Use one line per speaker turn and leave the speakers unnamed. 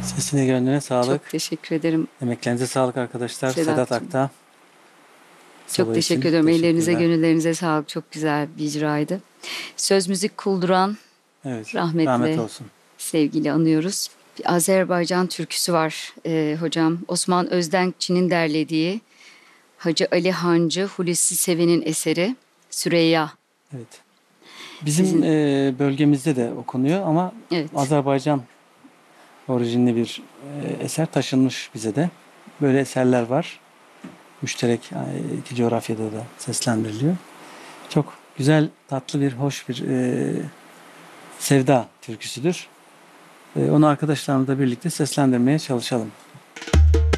Sesine gönlüne sağlık.
Çok teşekkür ederim.
Emeklerinize sağlık arkadaşlar. Sedat
Sedat'cığım.
Akta.
Çok
Solo
teşekkür
için
ediyorum. Ellerinize,
teşekkürler.
gönüllerinize sağlık. Çok güzel bir icraydı. Söz müzik Kulduran
Evet. Rahmet
rahmetli
olsun.
sevgili anıyoruz. Bir Azerbaycan türküsü var hocam. Osman Özdenkçi'nin derlediği Hacı Ali Hancı Hulusi Seven'in eseri Süreyya.
Evet. Bizim
Sizin
bölgemizde de okunuyor ama
evet.
Azerbaycan orijinli bir eser taşınmış bize de. Böyle eserler var. Müşterek iki coğrafyada da seslendiriliyor. Çok güzel, tatlı bir, hoş bir sevda türküsüdür. Onu arkadaşlarımızla birlikte seslendirmeye çalışalım.